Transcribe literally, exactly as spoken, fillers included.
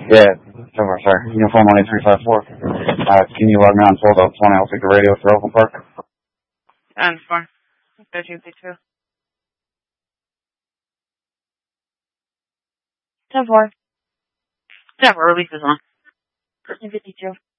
Yeah, so far, sir. Uniform one eight three five four. Uh, can you log me on twelve oh twenty? I'll take the radio for Open Park. And four. thirteen fifty-two. ten four. ten four, release is on. thirteen fifty-two.